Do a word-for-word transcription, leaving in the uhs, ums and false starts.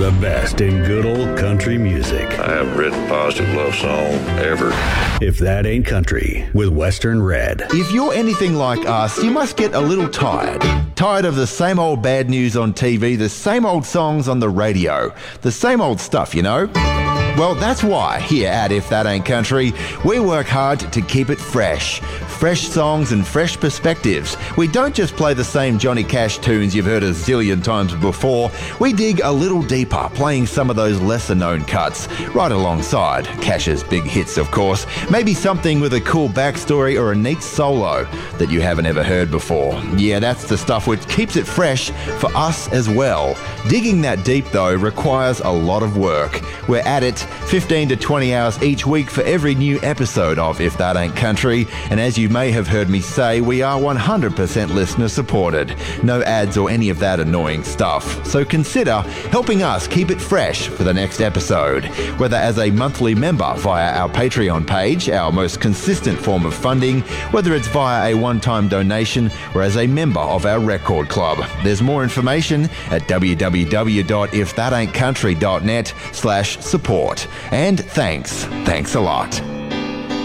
The best in good old country music. I haven't written a positive love song ever. If That Ain't Country with Western Red. If you're anything like us, you must get a little tired. Tired of the same old bad news on T V, the same old songs on the radio, the same old stuff, you know? Well, that's why here at If That Ain't Country, we work hard to keep it fresh. Fresh songs and fresh perspectives. We don't just play the same Johnny Cash tunes you've heard a zillion times before. We dig a little deeper, playing some of those lesser known cuts, right alongside Cash's big hits, of course. Maybe something with a cool backstory or a neat solo that you haven't ever heard before. Yeah, that's the stuff which keeps it fresh for us as well. Digging that deep, though, requires a lot of work. We're at it fifteen to twenty hours each week for every new episode of If That Ain't Country, and as you may have heard me say, we are one hundred percent listener supported. No ads or any of that annoying stuff. So consider helping us keep it fresh for the next episode, whether as a monthly member via our Patreon page, our most consistent form of funding, whether it's via a one-time donation or as a member of our record club. There's more information at w w w dot if that ain't country dot net slash support. And thanks. Thanks a lot.